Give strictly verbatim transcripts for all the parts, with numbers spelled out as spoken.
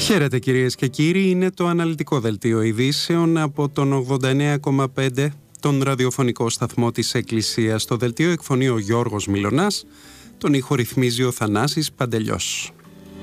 Χαίρετε κυρίες και κύριοι, είναι το αναλυτικό δελτίο ειδήσεων από τον ογδόντα εννέα κόμμα πέντε, τον ραδιοφωνικό σταθμό της Εκκλησίας. Στο δελτίο εκφωνεί ο Γιώργος Μιλωνάς, τον ήχο ρυθμίζει ο Θανάσης Παντελιός.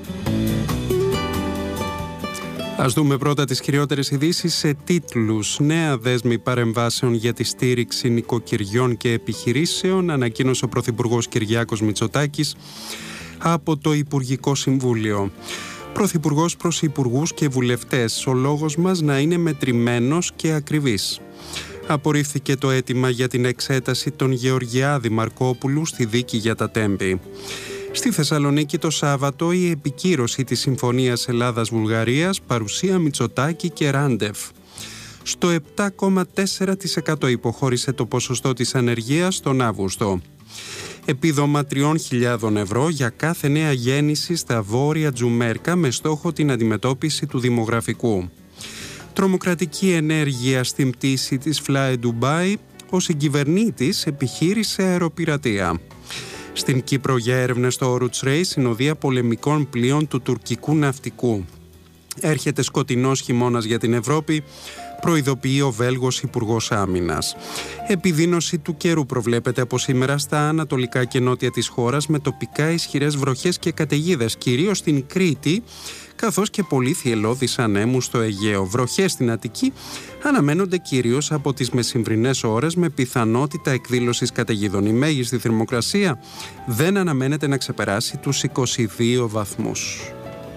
Ας δούμε πρώτα τις κυριότερες ειδήσεις σε τίτλους. Νέα δέσμη παρεμβάσεων για τη στήριξη νοικοκυριών και επιχειρήσεων, ανακοίνωσε ο Πρωθυπουργός Κυριάκος Μητσοτάκης από το Υπουργικό Συμβούλιο. Πρωθυπουργός προς υπουργούς και βουλευτές, ο λόγος μας να είναι μετρημένος και ακριβής. Απορρίφθηκε το αίτημα για την εξέταση των Γεωργιάδη Μαρκόπουλου στη δίκη για τα Τέμπη. Στη Θεσσαλονίκη το Σάββατο η επικύρωση της Συμφωνίας Ελλάδας-Βουλγαρίας, παρουσία Μητσοτάκη και Ράντεφ. Στο επτά κόμμα τέσσερα τοις εκατό υποχώρησε το ποσοστό της ανεργίας τον Αύγουστο. Επίδομα τριών χιλιάδων ευρώ για κάθε νέα γέννηση στα βόρεια Τζουμέρκα με στόχο την αντιμετώπιση του δημογραφικού. Τρομοκρατική ενέργεια στην πτήση της Fly Dubai, ο συγκυβερνήτης επιχείρησε αεροπειρατεία. Στην Κύπρο για έρευνες στο Oruç Reis, συνοδεία πολεμικών πλοίων του τουρκικού ναυτικού. Έρχεται σκοτεινός χειμώνας για την Ευρώπη, προειδοποιεί ο Βέλγος Υπουργός Άμυνας. Επιδείνωση του καιρού προβλέπεται από σήμερα στα ανατολικά και νότια της χώρας, με τοπικά ισχυρές βροχές και καταιγίδες, κυρίως στην Κρήτη, καθώς και πολύ θυελλώδεις ανέμους στο Αιγαίο. Βροχές στην Αττική αναμένονται κυρίως από τις μεσημβρινές ώρες, με πιθανότητα εκδήλωσης καταιγίδων. Η μέγιστη θερμοκρασία δεν αναμένεται να ξεπεράσει τους είκοσι δύο βαθμούς.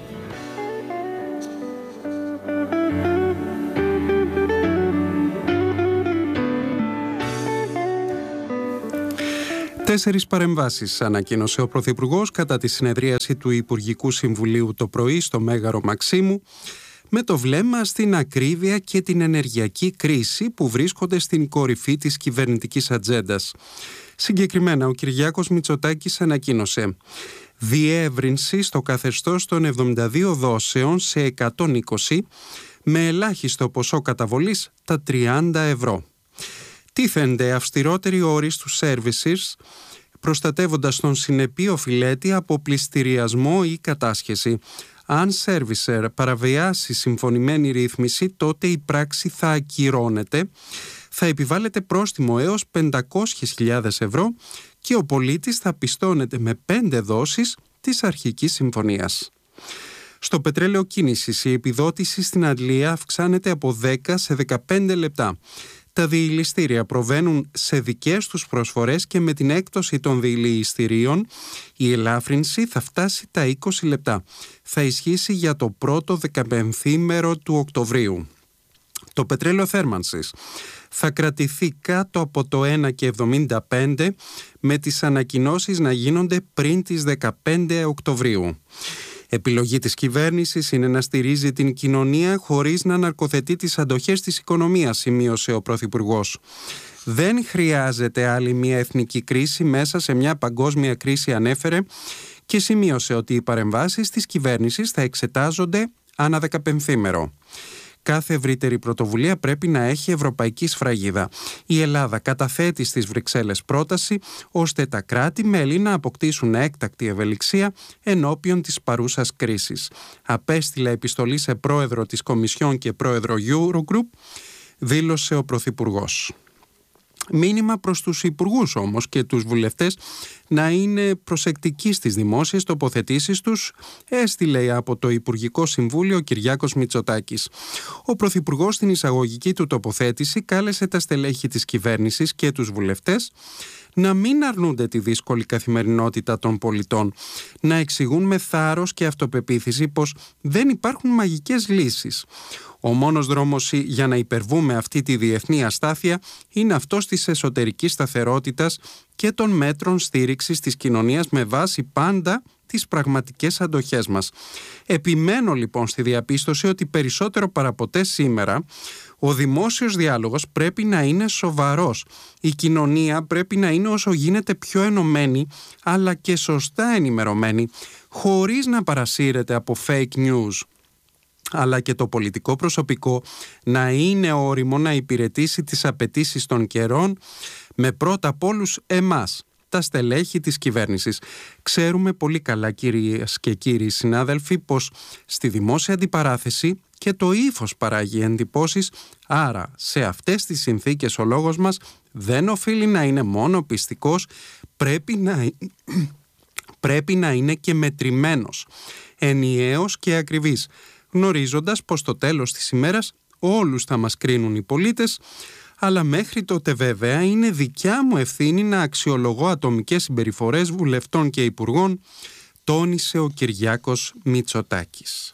Τέσσερις παρεμβάσεις ανακοίνωσε ο Πρωθυπουργός κατά τη συνεδρίαση του Υπουργικού Συμβουλίου το πρωί στο Μέγαρο Μαξίμου, με το βλέμμα στην ακρίβεια και την ενεργειακή κρίση που βρίσκονται στην κορυφή της κυβερνητικής ατζέντας. Συγκεκριμένα, ο Κυριάκος Μητσοτάκης ανακοίνωσε διεύρυνση στο καθεστώς των εβδομήντα δύο δόσεων σε εκατόν είκοσι, με ελάχιστο ποσό καταβολής τα τριάντα ευρώ. Τίθενται αυστηρότεροι όροι στους services, προστατεύοντας τον συνεπή οφειλέτη από πληστηριασμό ή κατάσχεση. Αν servicer παραβιάσει συμφωνημένη ρύθμιση, τότε η πράξη θα ακυρώνεται, θα επιβάλλεται πρόστιμο έως πεντακόσιες χιλιάδες ευρώ και ο πολίτης θα πιστώνεται με πέντε δόσεις της αρχικής συμφωνίας. Στο πετρέλαιο κίνησης, η επιδότηση στην Αντλία αυξάνεται από δέκα σε δεκαπέντε λεπτά. Τα διηλιστήρια προβαίνουν σε δικές τους προσφορές και με την έκπτωση των διηλιστηρίων η ελάφρυνση θα φτάσει τα είκοσι λεπτά. Θα ισχύσει για το πρώτο δεκαπενθήμερο του Οκτωβρίου. Το πετρέλαιο θέρμανσης θα κρατηθεί κάτω από το ένα κόμμα εβδομήντα πέντε, με τις ανακοινώσεις να γίνονται πριν τις δεκαπέντε Οκτωβρίου. Επιλογή της κυβέρνησης είναι να στηρίζει την κοινωνία χωρίς να ναρκοθετεί τις αντοχές της οικονομίας, σημείωσε ο Πρωθυπουργός. Δεν χρειάζεται άλλη μια εθνική κρίση μέσα σε μια παγκόσμια κρίση, ανέφερε, και σημείωσε ότι οι παρεμβάσεις της κυβέρνησης θα εξετάζονται ανά δεκαπενθήμερο. Κάθε ευρύτερη πρωτοβουλία πρέπει να έχει ευρωπαϊκή σφραγίδα. Η Ελλάδα καταθέτει στις Βρυξέλλες πρόταση ώστε τα κράτη-μέλη να αποκτήσουν έκτακτη ευελιξία ενώπιον της παρούσας κρίσης. Απέστειλε επιστολή σε πρόεδρο της Κομισιόν και πρόεδρο Eurogroup, δήλωσε ο Πρωθυπουργός. Μήνυμα προς τους υπουργούς όμως και τους βουλευτές να είναι προσεκτικοί στις δημόσιες τοποθετήσεις τους, έστειλε από το Υπουργικό Συμβούλιο ο Κυριάκος Μητσοτάκης. Ο Πρωθυπουργός στην εισαγωγική του τοποθέτηση κάλεσε τα στελέχη της κυβέρνησης και τους βουλευτές να μην αρνούνται τη δύσκολη καθημερινότητα των πολιτών, να εξηγούν με θάρρος και αυτοπεποίθηση πως δεν υπάρχουν μαγικές λύσεις. Ο μόνος δρόμος για να υπερβούμε αυτή τη διεθνή αστάθεια είναι αυτός της εσωτερικής σταθερότητας και των μέτρων στήριξης της κοινωνίας με βάση πάντα τις πραγματικές αντοχές μας. Επιμένω λοιπόν στη διαπίστωση ότι περισσότερο παραποτέ σήμερα ο δημόσιος διάλογος πρέπει να είναι σοβαρός. Η κοινωνία πρέπει να είναι όσο γίνεται πιο ενωμένη, αλλά και σωστά ενημερωμένη, χωρίς να παρασύρεται από fake news. Αλλά και το πολιτικό προσωπικό να είναι όριμο να υπηρετήσει τις απαιτήσεις των καιρών, με πρώτα απ' όλους εμάς, τα στελέχη της κυβέρνησης. Ξέρουμε πολύ καλά, κυρίες και κύριοι συνάδελφοι, πως στη δημόσια αντιπαράθεση και το ύφος παράγει εντυπώσεις, άρα σε αυτές τις συνθήκες ο λόγος μας δεν οφείλει να είναι μόνο πιστικός, πρέπει να, πρέπει να είναι και μετρημένος, ενιαίος και ακριβής, γνωρίζοντας πως στο τέλος της ημέρας όλους θα μας κρίνουν οι πολίτες, αλλά μέχρι τότε βέβαια είναι δικιά μου ευθύνη να αξιολογώ ατομικές συμπεριφορές βουλευτών και υπουργών, τόνισε ο Κυριάκος Μητσοτάκης.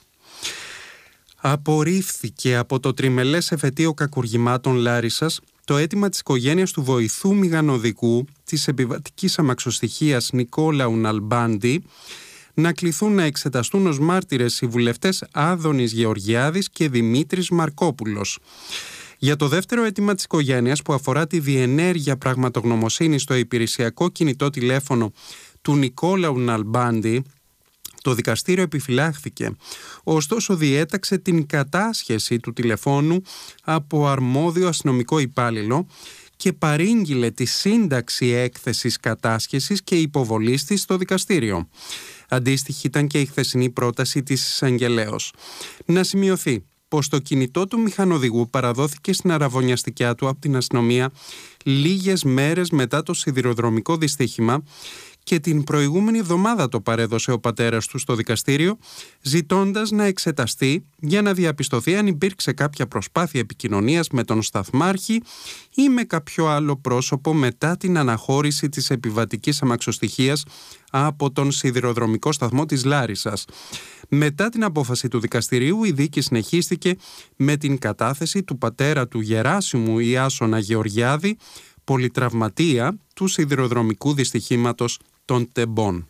Απορρίφθηκε από το τριμελές εφετείο κακουργημάτων Λάρισσας το αίτημα της οικογένειας του βοηθού μηγανοδικού της επιβατικής αμαξοστοιχείας Νικόλαου Ναλμπάντη να κληθούν να εξεταστούν ως μάρτυρες οι βουλευτές Άδωνης Γεωργιάδης και Δημήτρης Μαρκόπουλος. Για το δεύτερο αίτημα της οικογένειας, που αφορά τη διενέργεια πραγματογνωμοσύνης στο υπηρεσιακό κινητό τηλέφωνο του Νικόλαου Ναλμπάντη, το δικαστήριο επιφυλάχθηκε. Ωστόσο διέταξε την κατάσχεση του τηλεφώνου από αρμόδιο αστυνομικό υπάλληλο και παρήγγειλε τη σύνταξη έκθεσης κατάσχεσης και υποβολής της στο δικαστήριο. Αντίστοιχη ήταν και η χθεσινή πρόταση της εισαγγελέως. Να σημειωθεί πως το κινητό του μηχανοδηγού παραδόθηκε στην αραβωνιαστικιά του από την αστυνομία λίγες μέρες μετά το σιδηροδρομικό δυστύχημα και την προηγούμενη εβδομάδα το παρέδωσε ο πατέρας του στο δικαστήριο, ζητώντας να εξεταστεί για να διαπιστωθεί αν υπήρξε κάποια προσπάθεια επικοινωνίας με τον σταθμάρχη ή με κάποιο άλλο πρόσωπο μετά την αναχώρηση της επιβατικής αμαξοστοιχείας από τον σιδηροδρομικό σταθμό της Λάρισσας. Μετά την απόφαση του δικαστηρίου, η δίκη συνεχίστηκε με την κατάθεση του πατέρα του Γεράσιμου Ιάσονα Γεωργιάδη, πολυτραυματία του σιδηροδρομικού δυστυχήματος των Τεμπών.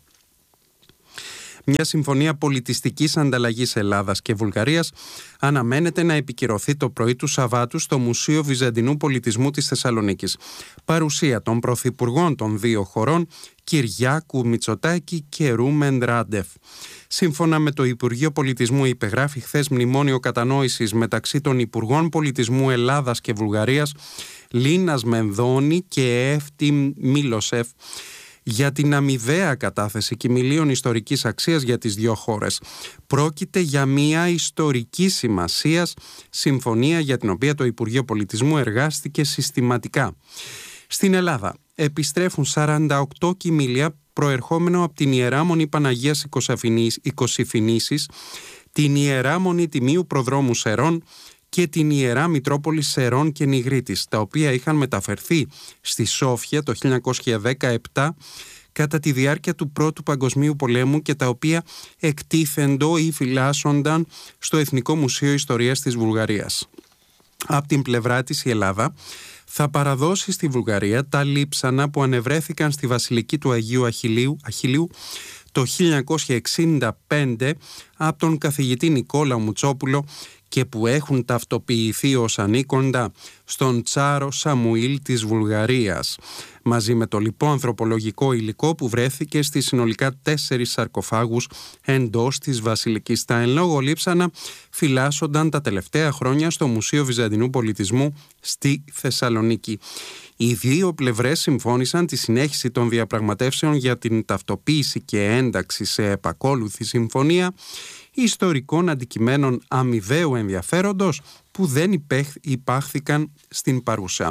Μια συμφωνία πολιτιστικής ανταλλαγής Ελλάδας και Βουλγαρίας αναμένεται να επικυρωθεί το πρωί του Σαββάτου στο Μουσείο Βυζαντινού Πολιτισμού της Θεσσαλονίκης. Παρουσία των πρωθυπουργών των δύο χωρών, Κυριάκου Μητσοτάκη και Ρούμεν Ράντεφ. Σύμφωνα με το Υπουργείο Πολιτισμού, υπεγράφει χθες μνημόνιο κατανόησης μεταξύ των Υπουργών Πολιτισμού Ελλάδας και Βουλγαρίας, Λίνας Μενδώνη και Εύτη Μίλοσεφ, για την αμοιβαία κατάθεση κιμηλίων ιστορικής αξίας για τις δύο χώρες. Πρόκειται για μια ιστορική σημασίας συμφωνία για την οποία το Υπουργείο Πολιτισμού εργάστηκε συστηματικά. Στην Ελλάδα επιστρέφουν σαράντα οκτώ κιμήλια προερχόμενο από την Ιερά Μονή Παναγίας Οικοσυφηνήσης, την Ιερά Μονή Τιμίου Προδρόμου Σερών και την Ιερά Μητρόπολη Σερών και Νιγρίτης, τα οποία είχαν μεταφερθεί στη Σόφια το χίλια εννιακόσια δεκαεπτά κατά τη διάρκεια του Πρώτου Παγκοσμίου Πολέμου και τα οποία εκτίθεντο ή φυλάσσονταν στο Εθνικό Μουσείο Ιστορίας της Βουλγαρίας. Από την πλευρά της η Ελλάδα θα παραδώσει στη Βουλγαρία τα λείψανα που ανεβρέθηκαν στη Βασιλική του Αγίου Αχιλλείου, Αχιλλείου το χίλια εννιακόσια εξήντα πέντε από τον καθηγητή Νικόλα Μουτσόπουλο και που έχουν ταυτοποιηθεί ως ανήκοντα στον Τσάρο Σαμουήλ της Βουλγαρίας, μαζί με το λοιπό ανθρωπολογικό υλικό που βρέθηκε στις συνολικά τέσσερις σαρκοφάγους εντός της Βασιλικής. Τα εν λόγω λείψανα φυλάσσονταν τα τελευταία χρόνια στο Μουσείο Βυζαντινού Πολιτισμού στη Θεσσαλονίκη. Οι δύο πλευρές συμφώνησαν τη συνέχιση των διαπραγματεύσεων για την ταυτοποίηση και ένταξη σε επακόλουθη συμφωνία ιστορικών αντικειμένων αμοιβαίου ενδιαφέροντος που δεν υπάχθηκαν στην παρούσα.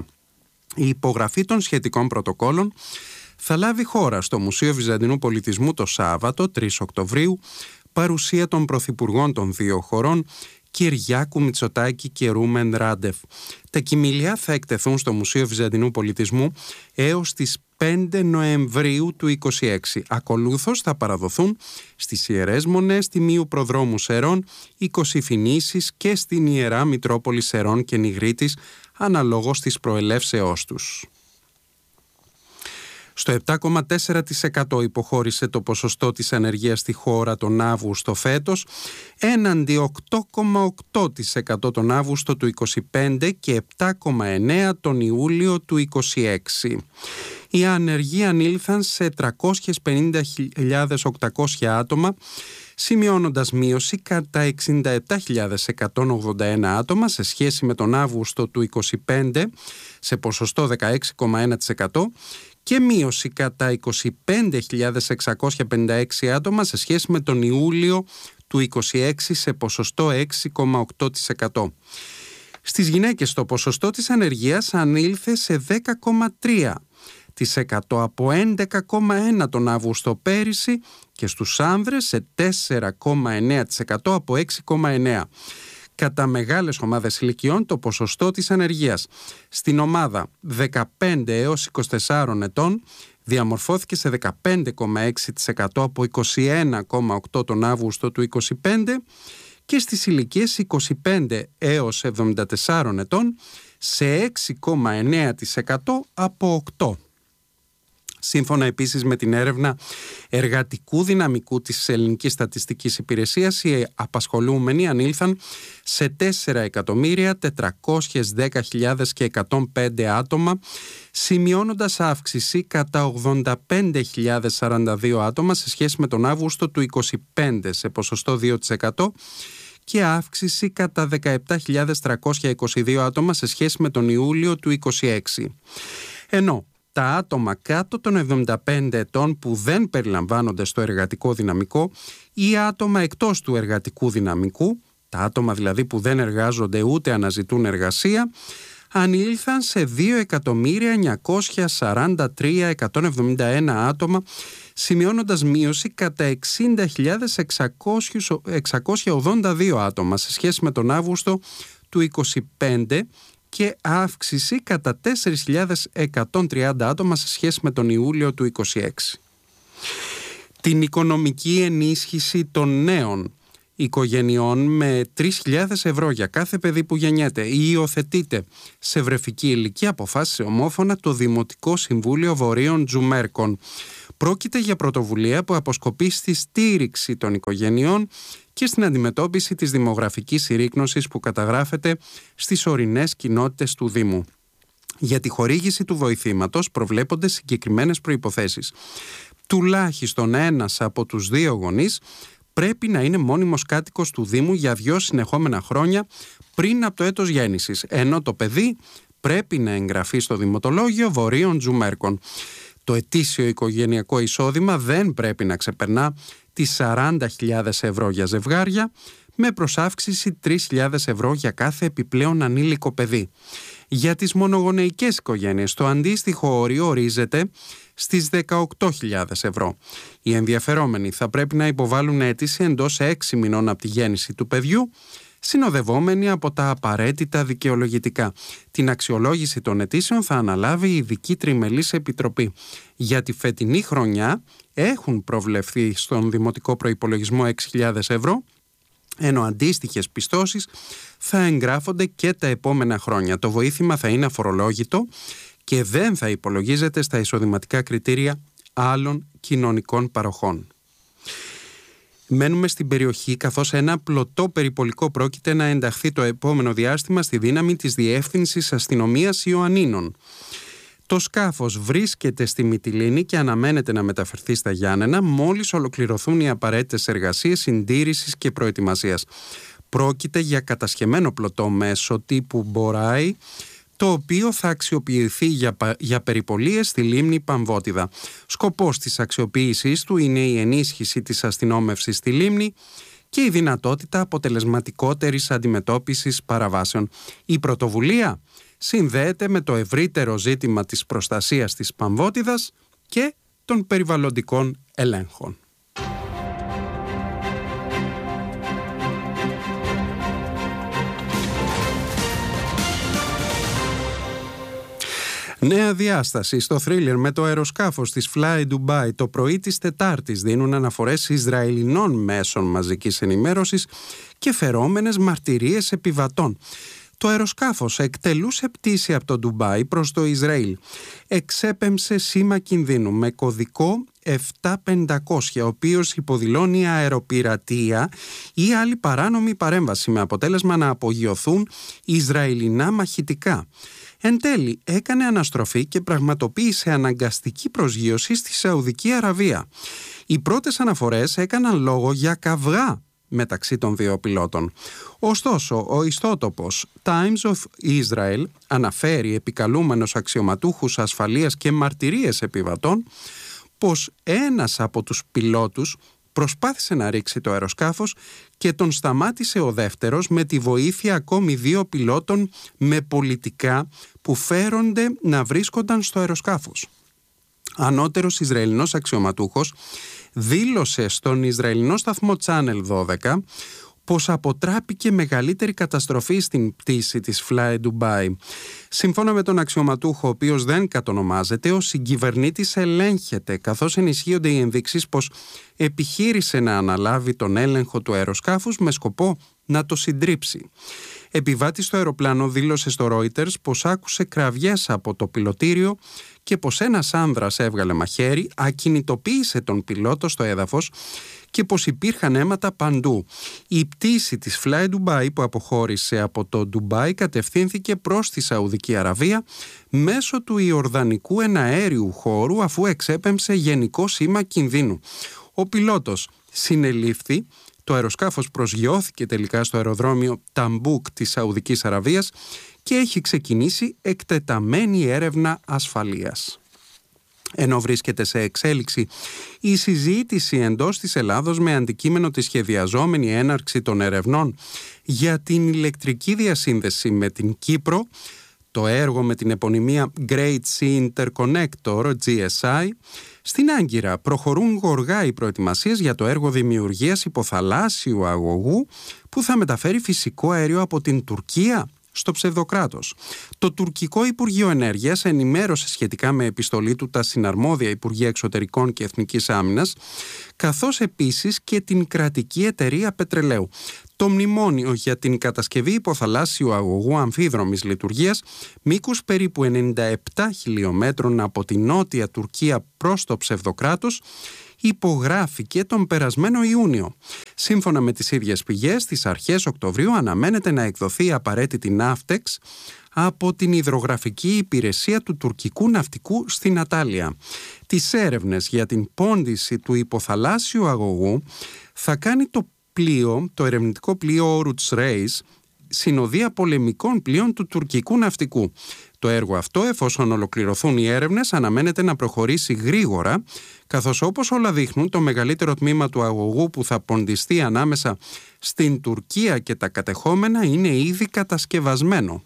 Η υπογραφή των σχετικών πρωτοκόλων θα λάβει χώρα στο Μουσείο Βυζαντινού Πολιτισμού το Σάββατο τρεις Οκτωβρίου, παρουσία των πρωθυπουργών των δύο χωρών, Κυριάκου Μητσοτάκη και Ρούμεν Ράντεφ. Τα κιμήλια θα εκτεθούν στο Μουσείο Βυζαντινού Πολιτισμού έως τις πέντε Νοεμβρίου του είκοσι έξι. Ακολούθως θα παραδοθούν στις Ιερές Μονές Τιμίου Προδρόμου Σερών, Οικοσυφηνήσης και στην Ιερά Μητρόπολη Σερών και Νιγρίτης, αναλόγως της προελεύσεώς τους. Στο επτά κόμμα τέσσερα τοις εκατό υποχώρησε το ποσοστό της ανεργίας στη χώρα τον Αύγουστο φέτος, έναντι οκτώ κόμμα οκτώ τοις εκατό τον Αύγουστο του είκοσι πέντε και επτά κόμμα εννέα τοις εκατό τον Ιούλιο του είκοσι έξι. Οι ανεργοί ανήλθαν σε τριακόσιες πενήντα χιλιάδες οκτακόσια άτομα, σημειώνοντας μείωση κατά εξήντα επτά χιλιάδες εκατόν ογδόντα ένα άτομα σε σχέση με τον Αύγουστο του είκοσι πέντε σε ποσοστό δεκαέξι κόμμα ένα τοις εκατό και μείωση κατά είκοσι πέντε χιλιάδες εξακόσια πενήντα έξι άτομα σε σχέση με τον Ιούλιο του είκοσι έξι σε ποσοστό έξι κόμμα οκτώ τοις εκατό. Στις γυναίκες το ποσοστό της ανεργίας ανήλθε σε δέκα κόμμα τρία τοις εκατό από έντεκα κόμμα ένα τοις εκατό τον Αύγουστο πέρυσι και στους άνδρες σε τέσσερα κόμμα εννέα τοις εκατό από έξι κόμμα εννέα τοις εκατό. Κατά μεγάλες ομάδες ηλικιών το ποσοστό της ανεργίας στην ομάδα δεκαπέντε έως είκοσι τέσσερα ετών διαμορφώθηκε σε δεκαπέντε κόμμα έξι τοις εκατό από είκοσι ένα κόμμα οκτώ τοις εκατό τον Αύγουστο του είκοσι πέντε και στις ηλικίες είκοσι πέντε έως εβδομήντα τέσσερα ετών σε έξι κόμμα εννέα τοις εκατό από οκτώ. Σύμφωνα επίσης με την έρευνα εργατικού δυναμικού της Ελληνικής Στατιστικής Υπηρεσίας, οι απασχολούμενοι ανήλθαν σε τέσσερα εκατομμύρια τετρακόσιες δέκα χιλιάδες εκατόν πέντε άτομα, σημειώνοντας αύξηση κατά ογδόντα πέντε χιλιάδες σαράντα δύο άτομα σε σχέση με τον Αύγουστο του είκοσι πέντε σε ποσοστό δύο τοις εκατό και αύξηση κατά δεκαεπτά χιλιάδες τριακόσια είκοσι δύο άτομα σε σχέση με τον Ιούλιο του είκοσι έξι. Ενώ τα άτομα κάτω των εβδομήντα πέντε ετών που δεν περιλαμβάνονται στο εργατικό δυναμικό ή άτομα εκτός του εργατικού δυναμικού, τα άτομα δηλαδή που δεν εργάζονται ούτε αναζητούν εργασία, ανήλθαν σε δύο εκατομμύρια εννιακόσια σαράντα τρία χιλιάδες εκατόν εβδομήντα ένα άτομα, σημειώνοντας μείωση κατά εξήντα χιλιάδες εξακόσια ογδόντα δύο άτομα σε σχέση με τον Αύγουστο του είκοσι πέντε και αύξηση κατά τέσσερις χιλιάδες εκατόν τριάντα άτομα σε σχέση με τον Ιούλιο του είκοσι έξι. Την οικονομική ενίσχυση των νέων οικογενειών με τρεις χιλιάδες ευρώ για κάθε παιδί που γεννιέται ή υιοθετείται σε βρεφική ηλικία αποφάσισε ομόφωνα το Δημοτικό Συμβούλιο Βορείων Τζουμέρκων. Πρόκειται για πρωτοβουλία που αποσκοπεί στη στήριξη των οικογενειών και στην αντιμετώπιση της δημογραφικής συρρίκνωσης που καταγράφεται στις ορεινές κοινότητες του Δήμου. Για τη χορήγηση του βοηθήματος προβλέπονται συγκεκριμένες προϋποθέσεις. Τουλάχιστον ένας από τους δύο γονείς πρέπει να είναι μόνιμος κάτοικος του Δήμου για δύο συνεχόμενα χρόνια πριν από το έτος γέννησης, ενώ το παιδί πρέπει να εγγραφεί στο Δημοτολόγιο Βορείων Τζουμέρκων. Το ετήσιο οικογενειακό εισόδημα δεν πρέπει να ξεπερνά τις σαράντα χιλιάδες ευρώ για ζευγάρια, με προσάυξηση τρεις χιλιάδες ευρώ για κάθε επιπλέον ανήλικο παιδί. Για τις μονογονεϊκές οικογένειες το αντίστοιχο όριο ορίζεται στις δεκαοκτώ χιλιάδες ευρώ. Οι ενδιαφερόμενοι θα πρέπει να υποβάλουν αίτηση εντός έξι μηνών από τη γέννηση του παιδιού, συνοδευόμενοι από τα απαραίτητα δικαιολογητικά. Την αξιολόγηση των αιτήσεων θα αναλάβει η ειδική τριμελής επιτροπή. Για τη φετινή χρονιά έχουν προβλεφθεί στον δημοτικό προϋπολογισμό έξι χιλιάδες ευρώ, ενώ αντίστοιχες πιστώσεις θα εγγράφονται και τα επόμενα χρόνια. Το βοήθημα θα είναι αφορολόγητο και δεν θα υπολογίζεται στα εισοδηματικά κριτήρια άλλων κοινωνικών παροχών. Μένουμε στην περιοχή καθώς ένα πλωτό περιπολικό πρόκειται να ενταχθεί το επόμενο διάστημα στη δύναμη της Διεύθυνσης Αστυνομίας Ιωαννίνων. Το σκάφος βρίσκεται στη Μυτιλήνη και αναμένεται να μεταφερθεί στα Γιάννενα μόλις ολοκληρωθούν οι απαραίτητες εργασίες συντήρησης και προετοιμασίας. Πρόκειται για κατασχεμένο πλωτό μέσο τύπου Μποράι, το οποίο θα αξιοποιηθεί για, για περιπολίες στη λίμνη Παμβότιδα. Σκοπός της αξιοποίησής του είναι η ενίσχυση της αστυνόμευσης στη λίμνη και η δυνατότητα αποτελεσματικότερης αντιμετώπισης παραβάσεων. Η πρωτοβουλία συνδέεται με το ευρύτερο ζήτημα της προστασίας της Παμβότιδας και των περιβαλλοντικών ελέγχων. Νέα διάσταση στο θρίλερ με το αεροσκάφος της Fly Dubai. Το πρωί της Τετάρτης δίνουν αναφορές Ισραηλινών μέσων μαζικής ενημέρωσης και φερόμενες μαρτυρίες επιβατών. Το αεροσκάφος εκτελούσε πτήση από το Ντουμπάι προς το Ισραήλ. Εξέπεμψε σήμα κινδύνου με κωδικό επτά πεντακόσια, ο οποίος υποδηλώνει αεροπειρατεία ή άλλη παράνομη παρέμβαση, με αποτέλεσμα να απογειωθούν Ισραηλινά μαχητικά. Εν τέλει έκανε αναστροφή και πραγματοποίησε αναγκαστική προσγείωση στη Σαουδική Αραβία. Οι πρώτες αναφορές έκαναν λόγο για καυγά μεταξύ των δύο πιλότων. Ωστόσο, ο ιστότοπος Times of Israel αναφέρει, επικαλούμενος αξιωματούχους ασφαλείας και μαρτυρίες επιβατών, πως ένας από τους πιλότους προσπάθησε να ρίξει το αεροσκάφος και τον σταμάτησε ο δεύτερος με τη βοήθεια ακόμη δύο πιλότων με πολιτικά που φέρονται να βρίσκονταν στο αεροσκάφος. Ανώτερος Ισραηλινός αξιωματούχος δήλωσε στον Ισραηλινό σταθμό Channel δώδεκα πως αποτράπηκε μεγαλύτερη καταστροφή στην πτήση της Fly Dubai. Σύμφωνα με τον αξιωματούχο, ο οποίος δεν κατονομάζεται, ο συγκυβερνήτης ελέγχεται, καθώς ενισχύονται οι ενδείξεις πως επιχείρησε να αναλάβει τον έλεγχο του αεροσκάφους με σκοπό να το συντρίψει. Επιβάτης στο αεροπλάνο δήλωσε στο Reuters πως άκουσε κραυγές από το πιλωτήριο και πως ένας άνδρας έβγαλε μαχαίρι, ακινητοποίησε τον πιλότο στο έδαφος και πως υπήρχαν αίματα παντού. Η πτήση της Fly Dubai που αποχώρησε από το Ντουμπάι κατευθύνθηκε προς τη Σαουδική Αραβία μέσω του Ιορδανικού εναέριου χώρου, αφού εξέπεμψε γενικό σήμα κινδύνου. Ο πιλότος συνελήφθη. Το αεροσκάφος προσγειώθηκε τελικά στο αεροδρόμιο Ταμπούκ της Σαουδικής Αραβίας και έχει ξεκινήσει εκτεταμένη έρευνα ασφαλείας. Ενώ βρίσκεται σε εξέλιξη η συζήτηση εντός της Ελλάδος με αντικείμενο τη σχεδιαζόμενη έναρξη των ερευνών για την ηλεκτρική διασύνδεση με την Κύπρο, το έργο με την επωνυμία Great Sea Interconnector, τζι ες άι, στην Άγκυρα προχωρούν γοργά οι προετοιμασίες για το έργο δημιουργίας υποθαλάσσιου αγωγού που θα μεταφέρει φυσικό αέριο από την Τουρκία στο ψευδοκράτος. Το τουρκικό Υπουργείο Ενέργειας ενημέρωσε σχετικά με επιστολή του τα συναρμόδια Υπουργεία Εξωτερικών και Εθνικής Άμυνας, καθώς επίσης και την κρατική εταιρεία πετρελαίου. Το μνημόνιο για την κατασκευή υποθαλάσσιου αγωγού αμφίδρομης λειτουργίας, μήκους περίπου ενενήντα επτά χιλιομέτρων από τη νότια Τουρκία προς το ψευδοκράτος, υπογράφηκε τον περασμένο Ιούνιο. Σύμφωνα με τις ίδιες πηγές, στις αρχές Οκτωβρίου αναμένεται να εκδοθεί απαραίτητη ναύτεξ από την υδρογραφική υπηρεσία του τουρκικού ναυτικού στην Ατάλεια. Τις έρευνες για την πόντιση του υποθαλάσσιου αγωγού θα κάνει το πλοίο, το ερευνητικό πλοίο Oruç Reis, συνοδεία πολεμικών πλοίων του τουρκικού ναυτικού. Το έργο αυτό, εφόσον ολοκληρωθούν οι έρευνες, αναμένεται να προχωρήσει γρήγορα, καθώς όπως όλα δείχνουν, το μεγαλύτερο τμήμα του αγωγού που θα ποντιστεί ανάμεσα στην Τουρκία και τα κατεχόμενα είναι ήδη κατασκευασμένο.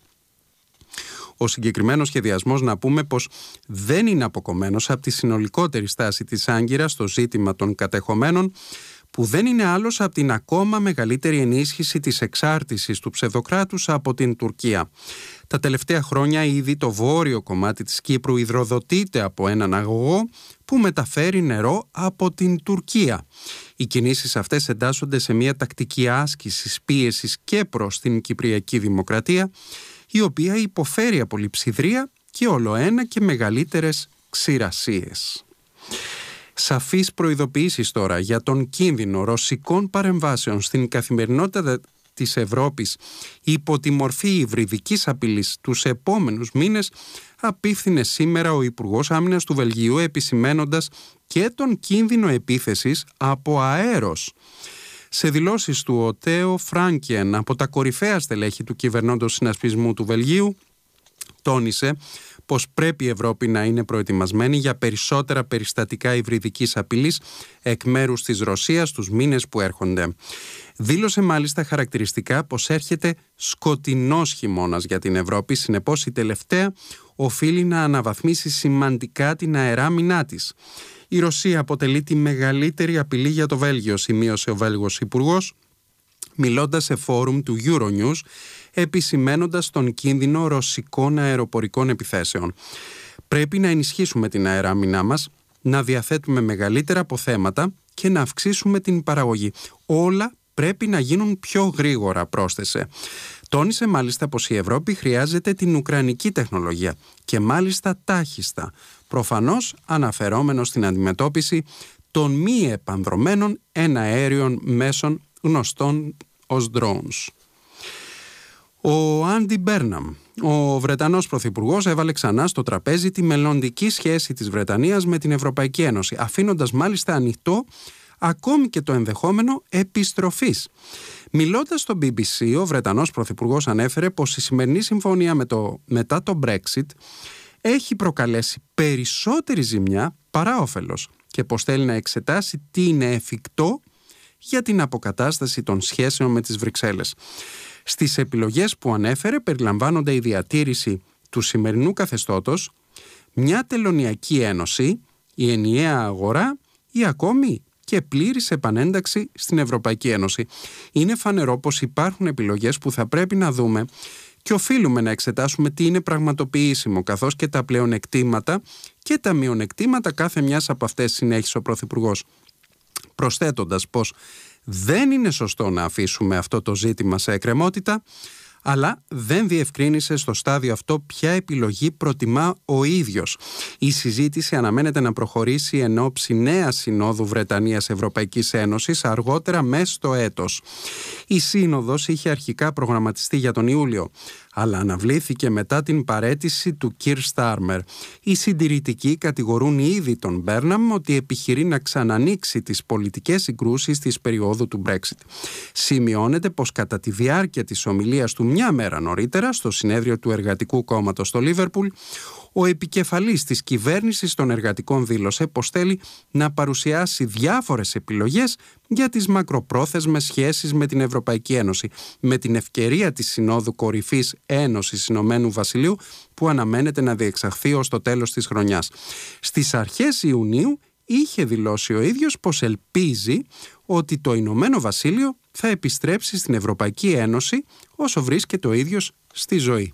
Ο συγκεκριμένος σχεδιασμός, να πούμε πως δεν είναι αποκομμένος από τη συνολικότερη στάση της Άγκυρας στο ζήτημα των κατεχομένων, που δεν είναι άλλος από την ακόμα μεγαλύτερη ενίσχυση της εξάρτησης του ψευδοκράτους από την Τουρκία. Τα τελευταία χρόνια ήδη το βόρειο κομμάτι της Κύπρου υδροδοτείται από έναν αγωγό που μεταφέρει νερό από την Τουρκία. Οι κινήσεις αυτές εντάσσονται σε μια τακτική άσκηση πίεσης και προς την Κυπριακή Δημοκρατία, η οποία υποφέρει από λειψιδρία και ολοένα και μεγαλύτερες ξηρασίες. Σαφείς προειδοποιήσεις τώρα για τον κίνδυνο ρωσικών παρεμβάσεων στην καθημερινότητα της Ευρώπης υπό τη μορφή υβριδικής απειλής τους επόμενους μήνες απίφθινε σήμερα ο Υπουργός Άμυνας του Βελγίου, επισημένοντας και τον κίνδυνο επίθεσης από αέρος. Σε δηλώσεις του ο Τέο Φράνκεν, από τα κορυφαία στελέχη του κυβερνώντος συνασπισμού του Βελγίου, τόνισε πως πρέπει η Ευρώπη να είναι προετοιμασμένη για περισσότερα περιστατικά υβριδικής απειλής εκ μέρους της Ρωσίας τους μήνες που έρχονται. Δήλωσε μάλιστα χαρακτηριστικά πως έρχεται σκοτεινός χειμώνας για την Ευρώπη, συνεπώς η τελευταία οφείλει να αναβαθμίσει σημαντικά την αεράμινά της. Η Ρωσία αποτελεί τη μεγαλύτερη απειλή για το Βέλγιο, σημείωσε ο Βέλγος Υπουργός, μιλώντας σε φόρουμ του Euronews, επισημένοντας τον κίνδυνο ρωσικών αεροπορικών επιθέσεων. Πρέπει να ενισχύσουμε την αεράμινά μας, να διαθέτουμε μεγαλύτερα αποθέματα και να αυξήσουμε την παραγωγή. Όλα πρέπει να γίνουν πιο γρήγορα, πρόσθεσε. Τόνισε μάλιστα πως η Ευρώπη χρειάζεται την ουκρανική τεχνολογία και μάλιστα τάχιστα, προφανώς αναφερόμενο στην αντιμετώπιση των μη επανδρομένων εναέριων μέσων γνωστών ως drones. Ο Άντι Μπέρναμ, ο Βρετανός Πρωθυπουργός, έβαλε ξανά στο τραπέζι τη μελλοντική σχέση της Βρετανίας με την Ευρωπαϊκή Ένωση, αφήνοντας μάλιστα ανοιχτό ακόμη και το ενδεχόμενο επιστροφής. Μιλώντας στο μπι μπι σι, ο Βρετανός Πρωθυπουργός ανέφερε πως η σημερινή συμφωνία με το, μετά το Brexit έχει προκαλέσει περισσότερη ζημιά παρά όφελος και πως θέλει να εξετάσει τι είναι εφικτό για την αποκατάσταση των σχέσεων με τις Βρυξέλλες. Στις επιλογές που ανέφερε περιλαμβάνονται η διατήρηση του σημερινού καθεστώτος, μια τελωνειακή ένωση, η ενιαία αγορά ή ακόμη και πλήρης επανένταξη στην Ευρωπαϊκή Ένωση. Είναι φανερό πως υπάρχουν επιλογές που θα πρέπει να δούμε και οφείλουμε να εξετάσουμε τι είναι πραγματοποιήσιμο, καθώς και τα πλεονεκτήματα και τα μειονεκτήματα κάθε μιας από αυτές, συνέχισε ο Πρωθυπουργός, προσθέτοντας πως δεν είναι σωστό να αφήσουμε αυτό το ζήτημα σε εκκρεμότητα, αλλά δεν διευκρίνησε στο στάδιο αυτό ποια επιλογή προτιμά ο ίδιος. Η συζήτηση αναμένεται να προχωρήσει εν ώψη νέας Συνόδου Βρετανίας Ευρωπαϊκής Ένωσης αργότερα μέσα στο έτος. Η Σύνοδος είχε αρχικά προγραμματιστεί για τον Ιούλιο, αλλά αναβλήθηκε μετά την παραίτηση του Κιρ Στάρμερ. Οι συντηρητικοί κατηγορούν ήδη τον Μπέρναμ ότι επιχειρεί να ξανανοίξει τις πολιτικές συγκρούσεις της περίοδου του Brexit. Σημειώνεται πως κατά τη διάρκεια της ομιλίας του μια μέρα νωρίτερα στο συνέδριο του Εργατικού Κόμματος στο Λίβερπουλ, ο επικεφαλής της κυβέρνησης των εργατικών δήλωσε πως θέλει να παρουσιάσει διάφορες επιλογές για τις μακροπρόθεσμες σχέσεις με την Ευρωπαϊκή Ένωση, με την ευκαιρία της Συνόδου Κορυφής Ένωσης Ηνωμένου Βασιλείου που αναμένεται να διεξαχθεί ως το τέλος της χρονιάς. Στις αρχές Ιουνίου είχε δηλώσει ο ίδιος πως ελπίζει ότι το Ηνωμένο Βασίλειο θα επιστρέψει στην Ευρωπαϊκή Ένωση όσο βρίσκεται ο ίδιος στη ζωή.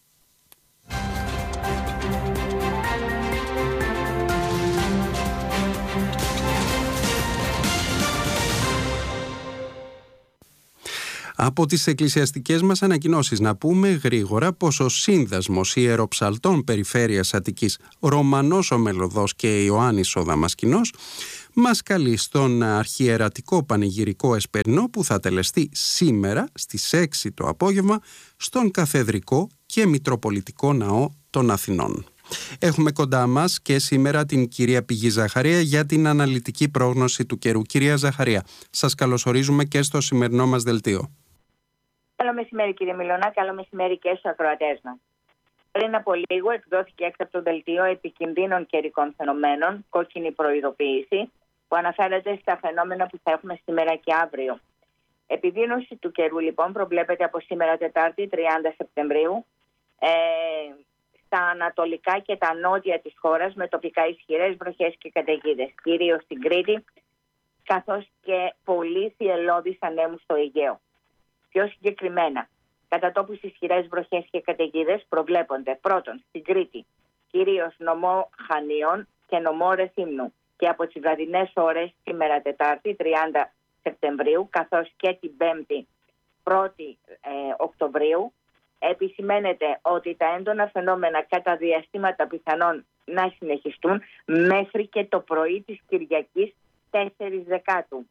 Από τις εκκλησιαστικές μας ανακοινώσεις να πούμε γρήγορα πως ο Σύνδεσμος Ιεροψαλτών Περιφέρειας Αττικής, Ρωμανός ο Μελωδός και Ιωάννης ο Δαμασκηνός μας καλεί στον αρχιερατικό πανηγυρικό εσπερινό που θα τελεστεί σήμερα στις έξι το απόγευμα στον Καθεδρικό και Μητροπολιτικό Ναό των Αθηνών. Έχουμε κοντά μας και σήμερα την κυρία Πηγή Ζαχαρία για την αναλυτική πρόγνωση του καιρού. Κυρία Ζαχαρία, σας καλωσορίζουμε και στο σημερινό μας δελτίο. Καλό μεσημέρι κύριε Μιλωνά, καλό μεσημέρι και στους ακροατές μας. Πριν από λίγο εκδόθηκε έκτακτο δελτίο επικινδύνων καιρικών φαινομένων, κόκκινη προειδοποίηση, που αναφέρεται στα φαινόμενα που θα έχουμε σήμερα και αύριο. Επιδείνωση του καιρού λοιπόν προβλέπεται από σήμερα Τετάρτη τριάντα Σεπτεμβρίου ε, στα ανατολικά και τα νότια της χώρας με τοπικά ισχυρές βροχές και καταιγίδες, κυρίως στην Κρήτη, καθώς και πολύ θυελλώδεις ανέμους στο Αιγαίο. Πιο συγκεκριμένα, κατά τόπους ισχυρές βροχές και καταιγίδες προβλέπονται πρώτον στην Κρήτη, κυρίως νομό Χανίων και νομό Ρεθύμνου, και από τις βραδινές ώρες σήμερα Τετάρτη τριάντα Σεπτεμβρίου, καθώς και την Πέμπτη πρώτη ε, Οκτωβρίου, επισημαίνεται ότι τα έντονα φαινόμενα κατά διαστήματα πιθανόν να συνεχιστούν μέχρι και το πρωί της Κυριακής τέσσερις Δεκάτου.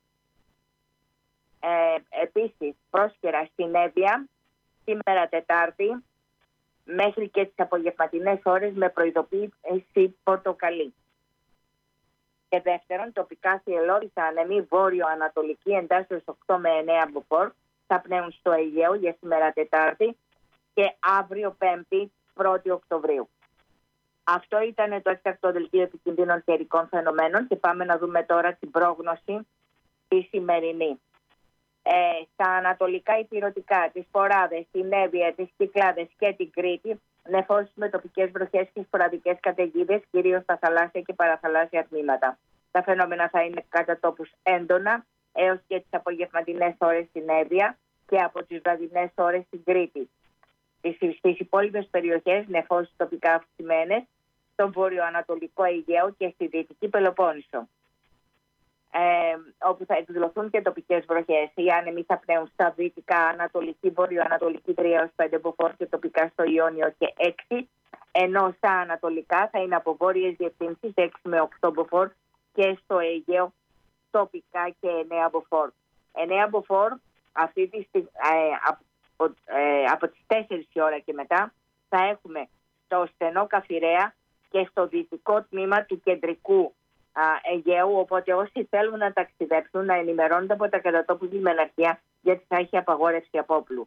Ε, επίσης, πρόσκαιρα στην Εύβοια σήμερα Τετάρτη μέχρι και τις απογευματινές ώρες με προειδοποίηση πορτοκαλί. Και δεύτερον, τοπικά θυελλώδεις άνεμοι βόρειο-ανατολική εντάσσεως οκτώ με εννέα μποφόρ θα πνέουν στο Αιγαίο για σήμερα Τετάρτη και αύριο Πέμπτη πρώτη Οκτωβρίου. Αυτό ήταν το έκτακτο δελτίο επικινδύνων καιρικών φαινομένων και πάμε να δούμε τώρα την πρόγνωση τη σημερινή. Ε, στα ανατολικά υπηρετικά, τις Φοράδες, την Εύβοια, τις Κυκλάδες και την Κρήτη, νεφώσεις με τοπικές βροχές και σποραδικές καταιγίδες, κυρίως στα θαλάσσια και παραθαλάσσια τμήματα. Τα φαινόμενα θα είναι κατά τόπους έντονα έως και τις απογευματινές ώρες στην Εύβοια και από τις βραδινές ώρες στην Κρήτη. Στις υπόλοιπες περιοχές νεφώσεις τοπικά αυξημένες στο βορειοανατολικό Αιγαίο και στη δυτική Πελοπόννησο, Ε, όπου θα εκδηλωθούν και τοπικές βροχές. Οι άνεμοι θα πνέουν στα δυτικά, ανατολική, βορειοανατολική τρία έως πέντε μποφόρ και τοπικά στο Ιόνιο και έξι, ενώ στα ανατολικά θα είναι από βόρειες διευθύνσεις έξι με οκτώ μποφόρ και στο Αιγαίο τοπικά και εννέα μποφόρ. εννέα μποφόρ αυτή τη στιγμή, ε, από, ε, από τις τέσσερις η ώρα και μετά θα έχουμε στο στενό Καφιρέα και στο δυτικό τμήμα του κεντρικού Αιγαίου, οπότε όσοι θέλουν να ταξιδέψουν να ενημερώνονται από τα κατατόπου λιμεναρχία, γιατί θα έχει απαγόρευση απόπλου.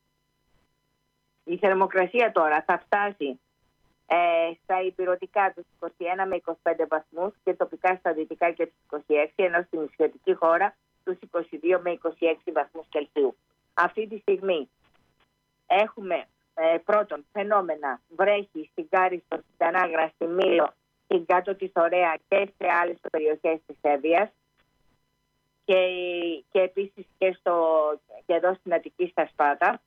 Η θερμοκρασία τώρα θα φτάσει ε, στα ηπειρωτικά τους είκοσι ένα με είκοσι πέντε βαθμούς και τοπικά στα δυτικά και τους είκοσι έξι, ενώ στην νησιωτική χώρα τους είκοσι δύο με είκοσι έξι βαθμούς Κελσίου. Αυτή τη στιγμή έχουμε ε, πρώτον φαινόμενα βρέχη στην Κάριστο, στην Τανάγρα, στη Μήλο, στην κάτω της Ωραία και σε άλλες περιοχές της Εύβοιας και, και επίσης και, στο, και εδώ στην Αττική στα Σπάτα.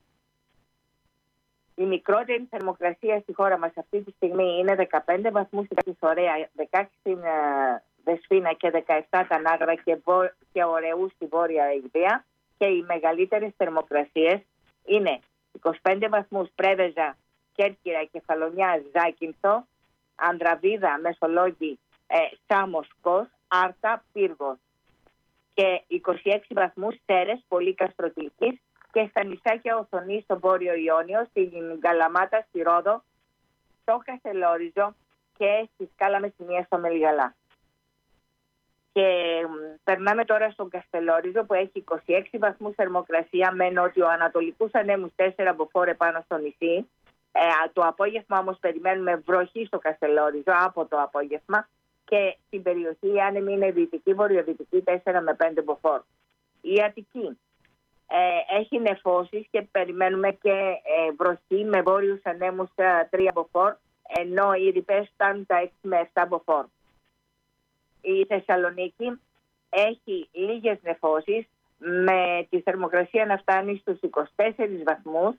Η μικρότερη θερμοκρασία στη χώρα μας αυτή τη στιγμή είναι δεκαπέντε βαθμούς στην Ωραία, δεκαέξι στην Δεσπίνα και δεκαεπτά Τανάγρα και, βο, και Ωραίου στη Βόρεια Υγδία, και οι μεγαλύτερες θερμοκρασίες είναι είκοσι πέντε βαθμούς Πρέβεζα, Κέρκυρα, Κεφαλονιά, Ζάκυνθο, Ανδραβίδα, Μεσολόγγι, ε, Σάμος, Κος, Άρτα, Πύργος, και είκοσι έξι βαθμούς Σέρες, Πολύ Καστροτυλικής, και στα νησάκια Οθονή στο Βόρειο Ιόνιο, στην Καλαμάτα, στη Ρόδο, στο Καστελόριζο και στη Σκάλα Μεσσηνία στο Μελιγαλά. Και μ, περνάμε τώρα στον Καστελόριζο που έχει είκοσι έξι βαθμούς θερμοκρασία με νοτιοανατολικούς ανέμους τέσσερα μποφόρ πάνω στο νησί. Ε, το απόγευμα όμως περιμένουμε βροχή στο Καστελόριζο από το απόγευμα, και στην περιοχή η άνεμη είναι δυτική βορειοδυτική τέσσερα με πέντε μποφόρ. Η Αττική ε, έχει νεφώσεις και περιμένουμε και ε, βροχή με βόρειους ανέμους τρία μποφόρ, ενώ οι ρηπές φτάνουν τα έξι με επτά μποφόρ. Η Θεσσαλονίκη έχει λίγες νεφώσεις με τη θερμοκρασία να φτάνει στους είκοσι τέσσερις βαθμούς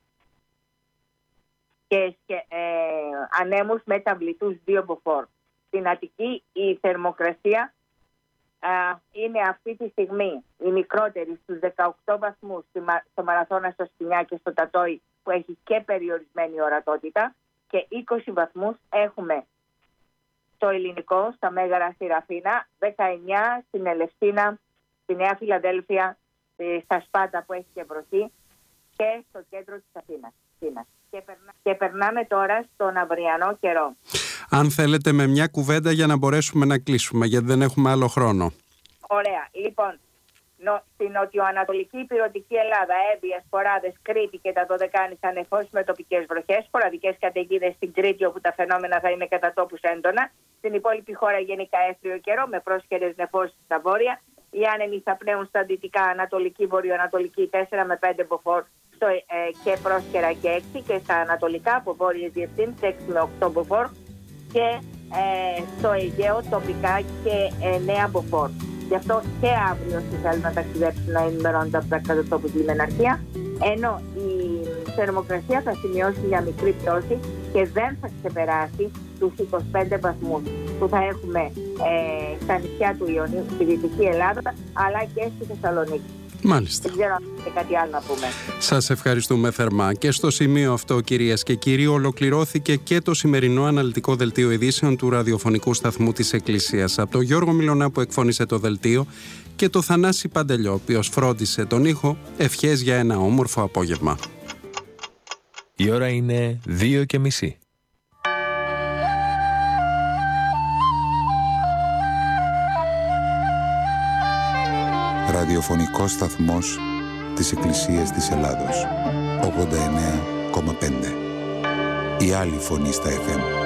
και ε, ανέμους μεταβλητούς δύο μποφόρ. Στην Αττική η θερμοκρασία α, είναι αυτή τη στιγμή η μικρότερη στους δεκαοκτώ βαθμούς στο Μαραθώνα, στο Σπινιά και στο Τατόι, που έχει και περιορισμένη ορατότητα, και είκοσι βαθμούς έχουμε στο Ελληνικό, στα Μέγαρα, στη Ραφίνα, δεκαεννιά στην Ελευσίνα, στη Νέα Φιλαδέλφια, στα Σπάτα που έχει και βροχή, και στο κέντρο της Αθήνας. Και, περνά... και περνάμε τώρα στον αυριανό καιρό. Αν θέλετε με μια κουβέντα για να μπορέσουμε να κλείσουμε, γιατί δεν έχουμε άλλο χρόνο. Ωραία. Λοιπόν, νο... στην νοτιοανατολική υπηρετική Ελλάδα, Εύβοια, Σποράδες, Κρήτη και τα Δωδεκάνησα νεφώσεις με τοπικές βροχές, σποραδικές καταιγίδες στην Κρήτη, όπου τα φαινόμενα θα είναι κατά τόπους έντονα. Στην υπόλοιπη χώρα γενικά έθριο καιρό με πρόσχερες νεφώσεις στα βόρεια. Οι άνεμοι θα πνέουν στα δυτικά, ανατολική, βορειοανατολική τέσσερα με πέντε μποφόρ στο, ε, και πρόσχερα και έξι, και στα ανατολικά από βόρειες διευθύνσεις έξι με οκτώ μποφόρ, και ε, στο Αιγαίο τοπικά και εννέα μποφόρ. Γι' αυτό και αύριο όσοι θέλουν να ταξιδέψουν να ενημερώνονται από τα κατατόπους λιμεναρχία, ενώ η θερμοκρασία θα σημειώσει μια μικρή πτώση και δεν θα ξεπεράσει τους είκοσι πέντε βαθμούς που θα έχουμε ε, στα νησιά του Ιωνίου, στη Δυτική Ελλάδα, αλλά και στη Θεσσαλονίκη. Μάλιστα. Δεν ξέρω αν έχετε κάτι άλλο να πούμε. Σας ευχαριστούμε θερμά. Και στο σημείο αυτό, κυρίες και κύριοι, ολοκληρώθηκε και το σημερινό αναλυτικό δελτίο ειδήσεων του ραδιοφωνικού σταθμού της Εκκλησίας. Από τον Γιώργο Μιλωνά που εκφώνησε το δελτίο και το Θανάση Παντελιό, ο οποίος φρόντισε τον ήχο, ευχές για ένα όμορφο απόγευμα. Η ώρα είναι δύο και μισή. Ραδιοφωνικός σταθμός της Εκκλησίας της Ελλάδος, ογδόντα εννέα κόμμα πέντε. Η άλλη φωνή στα εφ εμ.